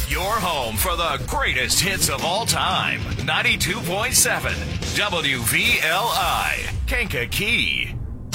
Your home for the greatest hits of all time. 92.7 WVLI, Kankakee.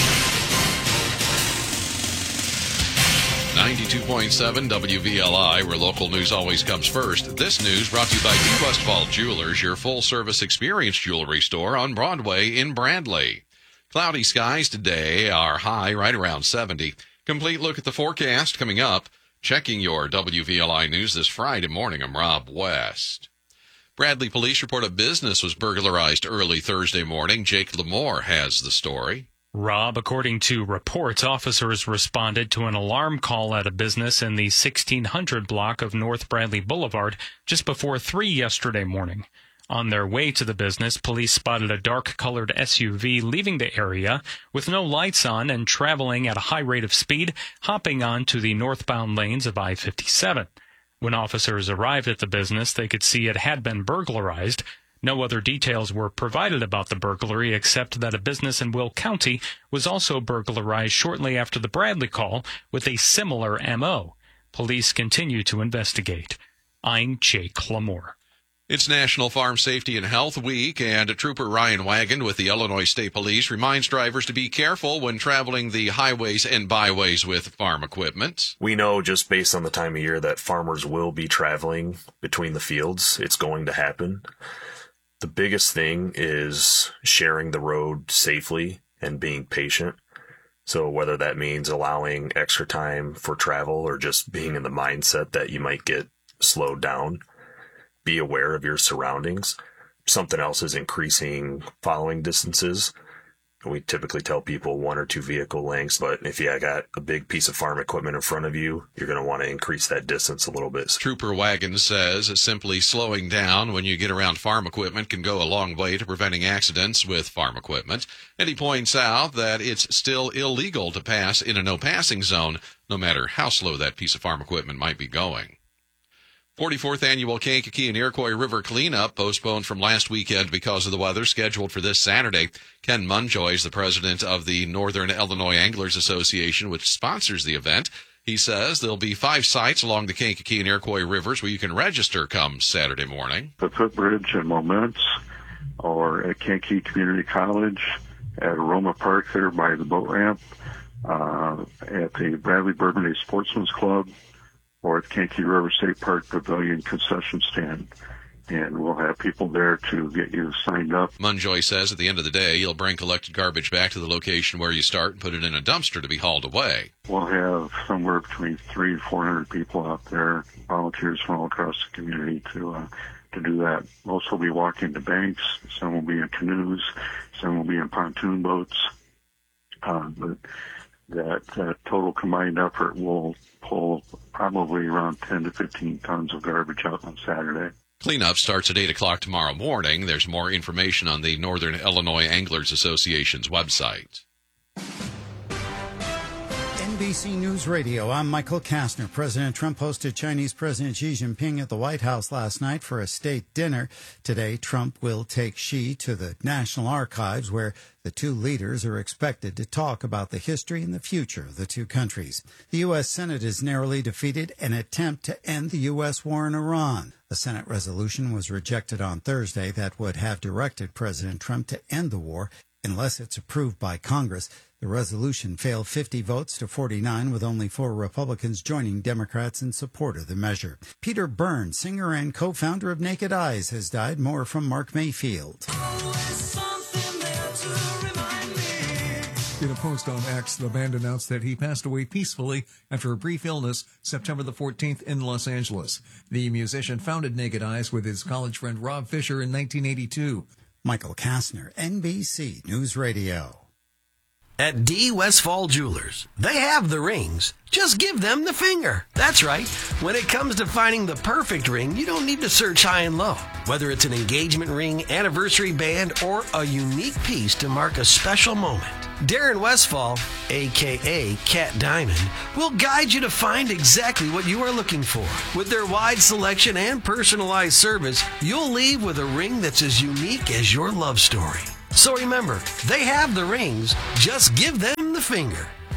92.7 WVLI, where local news always comes first. This news brought to you by D. Westfall Jewelers, your full-service experience jewelry store on Broadway in Bradley. Cloudy skies today, are high right around 70. Complete look at the forecast coming up. Checking your WVLI news this Friday morning, I'm Rob West. Bradley police report a business was burglarized early Thursday morning. Jake Lamore has the story. Rob, according to reports, officers responded to an alarm call at a business in the 1600 block of North Bradley Boulevard just before 3 yesterday morning. On their way to the business, police spotted a dark-colored SUV leaving the area with no lights on and traveling at a high rate of speed, hopping onto the northbound lanes of I-57. When officers arrived at the business, they could see it had been burglarized. No other details were provided about the burglary except that a business in Will County was also burglarized shortly after the Bradley call with a similar M.O. Police continue to investigate. I'm Jake Lamore. It's National Farm Safety and Health Week, and Trooper Ryan Wagon with the Illinois State Police reminds drivers to be careful when traveling the highways and byways with farm equipment. We know just based on the time of year that farmers will be traveling between the fields. It's going to happen. The biggest thing is sharing the road safely and being patient. So whether that means allowing extra time for travel or just being in the mindset that you might get slowed down, be aware of your surroundings. Something else is increasing following distances. We typically tell people 1 or 2 vehicle lengths, but if you got a big piece of farm equipment in front of you, you're going to want to increase that distance a little bit. Trooper Wagon says simply slowing down when you get around farm equipment can go a long way to preventing accidents with farm equipment. And he points out that it's still illegal to pass in a no-passing zone, no matter how slow that piece of farm equipment might be going. 44th Annual Kankakee and Iroquois River Cleanup postponed from last weekend because of the weather, scheduled for this Saturday. Ken Munjoy is the president of the Northern Illinois Anglers Association, which sponsors the event. He says there'll be 5 sites along the Kankakee and Iroquois rivers where you can register come Saturday morning. The Footbridge at Moments, or at Kankakee Community College, at Aroma Park there by the boat ramp, at the Bradley Bourbonnais Sportsman's Club, or at Kankakee River State Park Pavilion concession stand. And we'll have people there to get you signed up. Munjoy says at the end of the day, you'll bring collected garbage back to the location where you start and put it in a dumpster to be hauled away. We'll have somewhere between 300 and 400 people out there, volunteers from all across the community to do that. Most will be walking the banks. Some will be in canoes. Some will be in pontoon boats. But that total combined effort will pull probably around 10 to 15 tons of garbage out on Saturday. Cleanup starts at 8 o'clock tomorrow morning. There's more information on the Northern Illinois Anglers Association's website. NBC News Radio, I'm Michael Kastner. President Trump hosted Chinese President Xi Jinping at the White House last night for a state dinner. Today, Trump will take Xi to the National Archives, where the two leaders are expected to talk about the history and the future of the two countries. The U.S. Senate has narrowly defeated an attempt to end the U.S. war in Iran. The Senate resolution was rejected on Thursday that would have directed President Trump to end the war unless it's approved by Congress. The resolution failed 50 votes to 49, with only 4 Republicans joining Democrats in support of the measure. Peter Byrne, singer and co-founder of Naked Eyes, has died. More from Mark Mayfield. In a post on X, the band announced that he passed away peacefully after a brief illness September the 14th in Los Angeles. The musician founded Naked Eyes with his college friend Rob Fisher in 1982. Michael Kastner, NBC News Radio. At D. Westfall Jewelers, they have the rings. Just give them the finger. That's right. When it comes to finding the perfect ring, you don't need to search high and low. Whether it's an engagement ring, anniversary band, or a unique piece to mark a special moment, Darren Westfall, a.k.a. Cat Diamond, will guide you to find exactly what you are looking for. With their wide selection and personalized service, you'll leave with a ring that's as unique as your love story. So remember, they have the rings. Just give them the finger.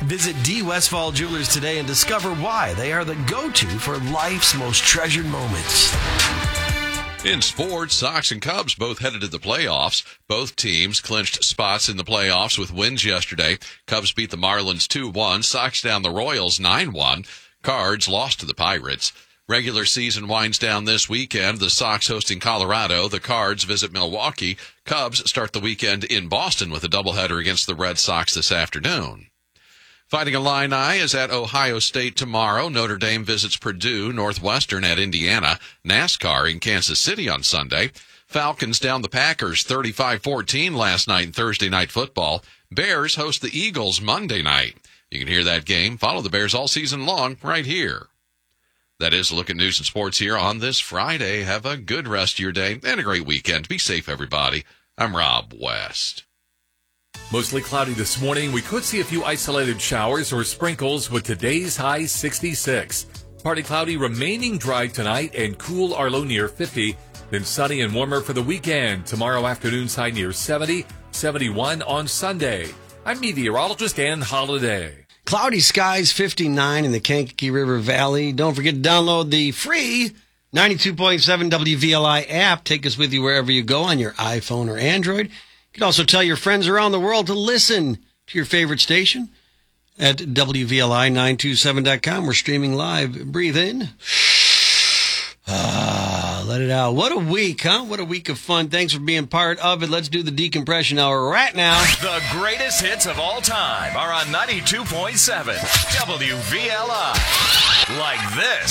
Visit D. Westfall Jewelers today and discover why they are the go-to for life's most treasured moments. In sports, Sox and Cubs both headed to the playoffs. Both teams clinched spots in the playoffs with wins yesterday. Cubs beat the Marlins 2-1. Sox down the Royals 9-1. Cards lost to the Pirates. Regular season winds down this weekend. The Sox hosting Colorado. The Cards visit Milwaukee. Cubs start the weekend in Boston with a doubleheader against the Red Sox this afternoon. Fighting Illini is at Ohio State tomorrow. Notre Dame visits Purdue, Northwestern at Indiana, NASCAR in Kansas City on Sunday. Falcons down the Packers 35-14 last night in Thursday Night Football. Bears host the Eagles Monday night. You can hear that game. Follow the Bears all season long right here. That is a look at news and sports here on this Friday. Have a good rest of your day and a great weekend. Be safe, everybody. I'm Rob West. Mostly cloudy this morning. We could see a few isolated showers or sprinkles with today's high 66. Partly cloudy, remaining dry tonight and cool our low near 50. Then sunny and warmer for the weekend. Tomorrow afternoon's high near 70, 71 on Sunday. I'm meteorologist Ann Holiday. Cloudy skies, 59 in the Kankakee River Valley. Don't forget to download the free 92.7 WVLI app. Take us with you wherever you go on your iPhone or Android. You can also tell your friends around the world to listen to your favorite station at WVLI927.com. We're streaming live. Breathe in. Let it out. What a week, huh? What a week of fun. Thanks for being part of it. Let's do the decompression hour right now. The greatest hits of all time are on 92.7 WVLI. Like this.